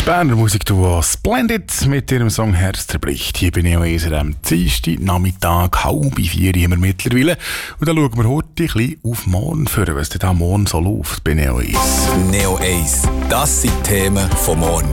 Das Berner Musikduo Splendid mit ihrem Song «Herz zerbricht». Hier bin ich auch am Dienstagnachmittag, 3:30 haben wir mittlerweile. Und dann schauen wir heute ein bisschen auf morgen für, was denn da morgen so läuft bei Neo 1. Neo 1, das sind die Themen von morgen.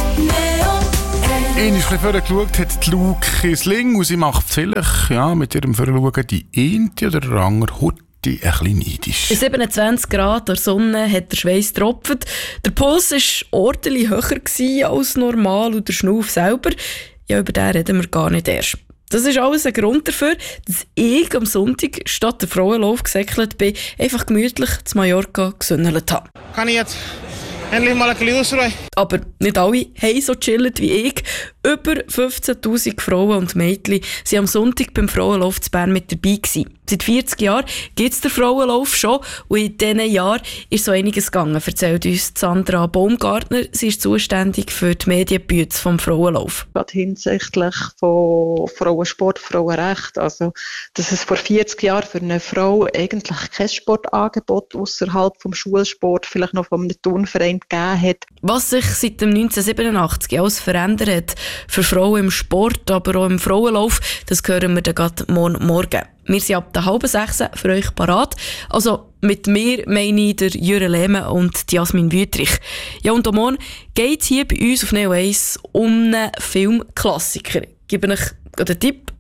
Ich habe vorher geschaut, hat die Luke Sling und sie macht vielleicht mit ihrem Vorschauen die eine oder andere Hut ein bisschen neidisch. Bei 27 Grad der Sonne hat der Schweiß getropft. Der Puls war ordentlich höher als normal und der Schnuff selber, über den reden wir gar nicht erst. Das ist alles ein Grund dafür, dass ich am Sonntag statt der Frauenlauf gesäckelt bin, einfach gemütlich zu Mallorca gesündelt habe. Kann ich jetzt endlich mal ein bisschen ausruhen? Aber nicht alle haben so chillt wie ich. Über 15'000 Frauen und Mädchen waren am Sonntag beim Frauenlauf zu Bern mit dabei gewesen. Seit 40 Jahren gibt es den Frauenlauf schon und in diesen Jahren ist so einiges gegangen, erzählt uns Sandra Baumgartner. Sie ist zuständig für die Medienbühne vom Frauenlauf. Gerade hinsichtlich von Frauensport, Frauenrecht, also dass es vor 40 Jahren für eine Frau eigentlich kein Sportangebot außerhalb vom Schulsport, vielleicht noch von einem Turnverein gegeben hat. Was sich seit dem 1987 alles verändert hat für Frauen im Sport, aber auch im Frauenlauf, das hören wir dann gerade morgen. Wir sind ab der 5:30 für euch parat. Also mit mir meine ich der Jürgen Lehmann und Jasmin Wüttrich. Ja, und morgen geht es hier bei uns auf Neo 1 um einen Filmklassiker. Ich gebe euch einen Tipp.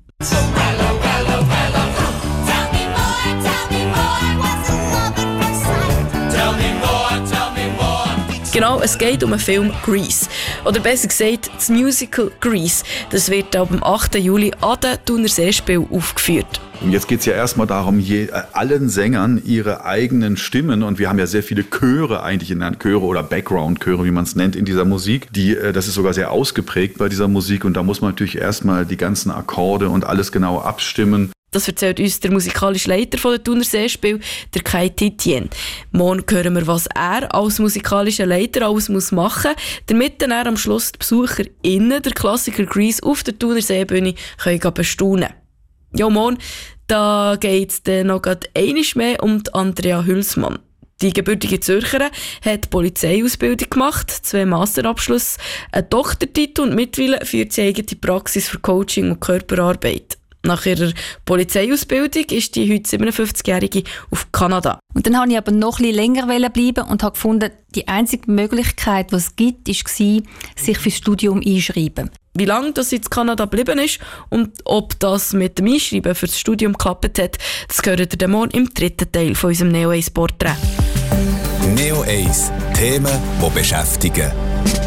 Genau, es geht um den Film Grease. Oder besser gesagt, das Musical Grease. Das wird ab dem 8. Juli an den Thunerseespielen aufgeführt. Und jetzt geht es ja erstmal darum, allen Sängern ihre eigenen Stimmen, und wir haben ja sehr viele Chöre eigentlich Chöre oder Background-Chöre, wie man es nennt, in dieser Musik. Das ist sogar sehr ausgeprägt bei dieser Musik, und da muss man natürlich erstmal die ganzen Akkorde und alles genau abstimmen. Das erzählt uns der musikalische Leiter von der Thunerseespiel, der Kai Titien. Morgen hören wir, was er als musikalischer Leiter alles machen muss, damit dann am Schluss die BesucherInnen der Klassiker Grease auf der Thunerseebühne bestaunen können. Ja, morgen, da geht es dann noch einmal mehr um die Andrea Hülsmann. Die gebürtige Zürcherin hat Polizeiausbildung gemacht, 2 Masterabschlüsse, einen Doktortitel und mittlerweile führt sie eigene Praxis für Coaching und Körperarbeit. Nach ihrer Polizeiausbildung ist die heute 57-Jährige auf Kanada. Und dann wollte ich aber noch etwas länger bleiben und habe gefunden, die einzige Möglichkeit, die es gibt, war, sich fürs Studium einschreiben. Wie lange sie in Kanada geblieben ist und ob das mit dem Einschreiben für das Studium geklappt hat, das hört ihr morgen im 3. Teil von unserem Neo 1 Porträt. Neo 1, Themen, die beschäftigen.